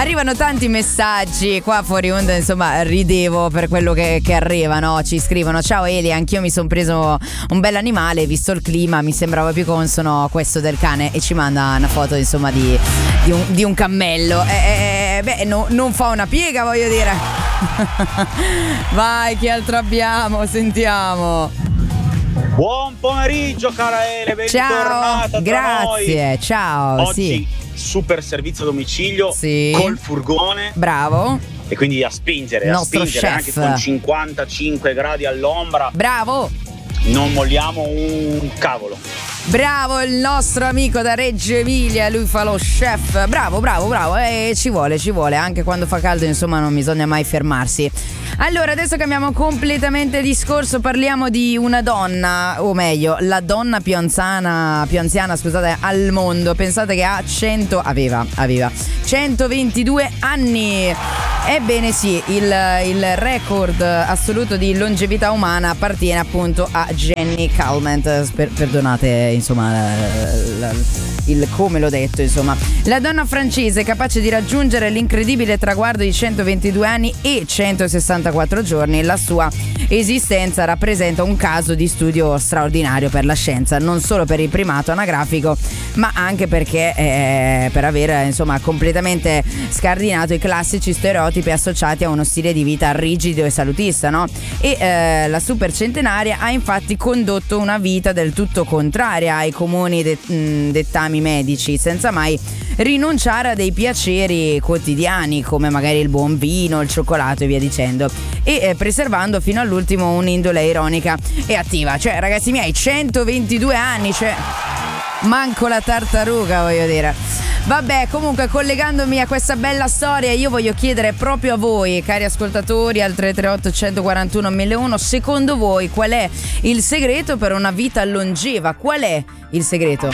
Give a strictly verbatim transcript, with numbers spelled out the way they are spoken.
Arrivano tanti messaggi qua fuori onda, insomma ridevo per quello che, che arriva, no? Ci scrivono: ciao Eli, anch'io mi sono preso un bel animale, visto il clima mi sembrava più consono questo del cane, e ci manda una foto insomma di, di, un, di un cammello. Eh, beh, no, non fa una piega, voglio dire. Vai, che altro abbiamo? Sentiamo. Buon pomeriggio cara Ele, bentornata ciao, grazie, noi. Ciao. Oggi sì. super servizio a domicilio, sì. col furgone. Bravo. E quindi a spingere, Nostro a spingere chef. anche con cinquantacinque gradi all'ombra. Bravo. Non molliamo un cavolo. Bravo il nostro amico da Reggio Emilia, lui fa lo chef. Bravo, bravo, bravo. E eh, ci vuole, ci vuole. Anche quando fa caldo, insomma, non bisogna mai fermarsi. Allora, adesso cambiamo completamente discorso. Parliamo di una donna, o meglio, la donna più anziana, più anziana, scusate, al mondo. Pensate che ha cento, aveva, aveva centoventidue anni. Ebbene sì, il, il record assoluto di longevità umana appartiene appunto a Jenny Calment. Per, perdonate, insomma, la, la, il come l'ho detto, insomma. La donna francese capace di raggiungere l'incredibile traguardo di centoventidue anni e centosessantaquattro giorni. La sua esistenza rappresenta un caso di studio straordinario per la scienza, non solo per il primato anagrafico, ma anche perché eh, per aver insomma completamente scardinato i classici stereotipi associati a uno stile di vita rigido e salutista, no? E eh, la supercentenaria ha infatti condotto una vita del tutto contraria ai comuni det- mh, dettami medici, senza mai rinunciare a dei piaceri quotidiani come magari il buon vino, il cioccolato e via dicendo, e eh, preservando fino all'ultimo un'indole ironica e attiva. Cioè, ragazzi miei, centoventidue anni, cioè manco la tartaruga, voglio dire. Vabbè, comunque, collegandomi a questa bella storia, io voglio chiedere proprio a voi, cari ascoltatori, al tre tre otto uno quattro uno mille uno, secondo voi qual è il segreto per una vita longeva? Qual è il segreto?